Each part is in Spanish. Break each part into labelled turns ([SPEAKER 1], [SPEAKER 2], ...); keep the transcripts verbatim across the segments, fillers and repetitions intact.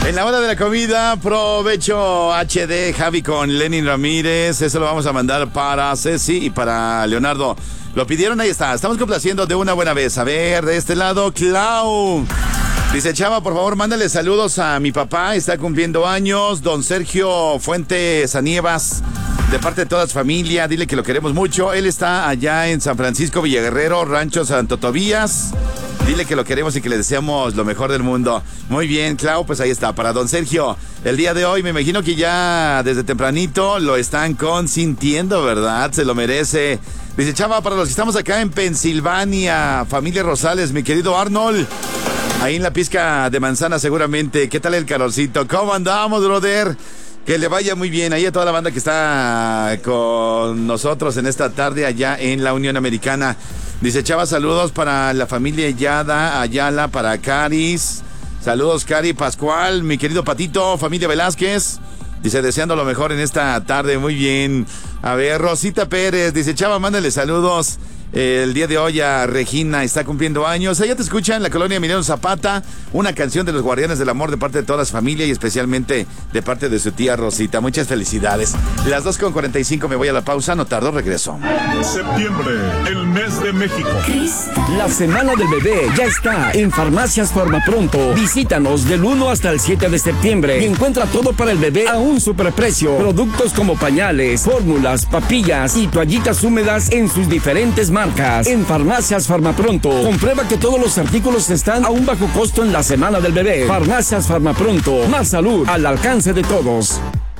[SPEAKER 1] En la hora de la comida, provecho H D, Javi con Lenin Ramírez. Eso lo vamos a mandar para Ceci y para Leonardo. Lo pidieron, ahí está. Estamos complaciendo de una buena vez. A ver, de este lado, Clau. Dice, Chava, por favor, mándale saludos a mi papá. Está cumpliendo años. Don Sergio Fuentes Anievas. De parte de toda su familia, dile que lo queremos mucho. Él está allá en San Francisco Villaguerrero, Rancho Santo Tobías. Dile que lo queremos y que le deseamos lo mejor del mundo. Muy bien, Clau, pues ahí está. Para don Sergio, el día de hoy me imagino que ya desde tempranito lo están consintiendo, ¿verdad? Se lo merece. Dice, Chava, para los que estamos acá en Pensilvania, familia Rosales, mi querido Arnold, ahí en la pizca de manzana seguramente. ¿Qué tal el calorcito? ¿Cómo andamos, brother? Que le vaya muy bien ahí a toda la banda que está con nosotros en esta tarde allá en la Unión Americana. Dice, Chava, saludos para la familia Yada, Ayala, para Caris. Saludos, Cari Pascual, mi querido Patito, familia Velázquez. Dice, deseando lo mejor en esta tarde, muy bien. A ver, Rosita Pérez, dice, Chava, mándale saludos. El día de hoy a Regina, está cumpliendo años. Ella te escucha en la colonia Emiliano Zapata, una canción de los Guardianes del Amor de parte de toda su familia y especialmente de parte de su tía Rosita. Muchas felicidades. Las dos con cuarenta y cinco, me voy a la pausa, no tardo, regreso.
[SPEAKER 2] Septiembre, el mes de México.
[SPEAKER 3] La semana del bebé ya está en Farmacias Farmapronto. Visítanos del uno hasta el siete de septiembre y encuentra todo para el bebé a un superprecio. Productos como pañales, fórmulas, papillas y toallitas húmedas en sus diferentes marcas. En Farmacias Farmapronto, comprueba que todos los artículos están a un bajo costo en la semana del bebé. Farmacias Farmapronto, más salud al alcance de todos.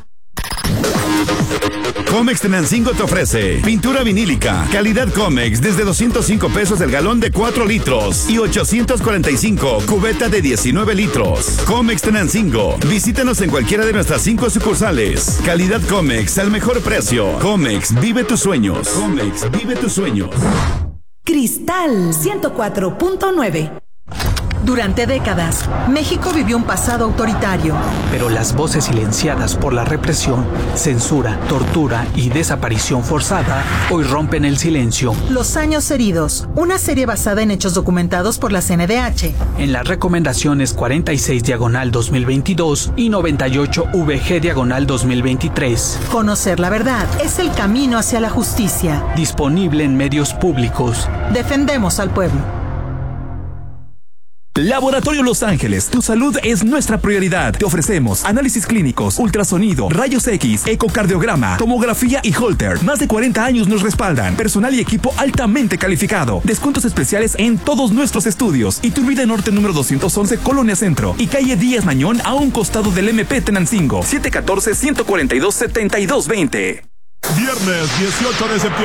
[SPEAKER 1] Comex Tenancingo te ofrece pintura vinílica, calidad Comex desde doscientos cinco pesos el galón de cuatro litros y ochocientos cuarenta y cinco cubeta de diecinueve litros. Comex Tenancingo, visítanos en cualquiera de nuestras cinco sucursales. Calidad Comex al mejor precio. Comex, vive tus sueños. Comex, vive tus sueños.
[SPEAKER 4] Cristal ciento cuatro punto nueve. Durante décadas, México vivió un pasado autoritario.
[SPEAKER 5] Pero las voces silenciadas por la represión, censura, tortura y desaparición forzada hoy rompen el silencio.
[SPEAKER 4] Los años heridos, una serie basada en hechos documentados por la C N D H.
[SPEAKER 5] En las recomendaciones cuarenta y seis diagonal dos mil veintidós y noventa y ocho V G diagonal dos mil veintitrés.
[SPEAKER 4] Conocer la verdad es el camino hacia la justicia.
[SPEAKER 5] Disponible en medios públicos.
[SPEAKER 4] Defendemos al pueblo.
[SPEAKER 6] Laboratorio Los Ángeles, tu salud es nuestra prioridad. Te ofrecemos análisis clínicos, ultrasonido, rayos X, ecocardiograma, tomografía y Holter. Más de cuarenta años nos respaldan. Personal y equipo altamente calificado. Descuentos especiales en todos nuestros estudios. Iturbide Norte número doscientos once, Colonia Centro. Y calle Díaz Mañón a un costado del M P Tenancingo. siete uno cuatro, uno cuatro dos, siete dos dos cero.
[SPEAKER 2] Viernes dieciocho de septiembre.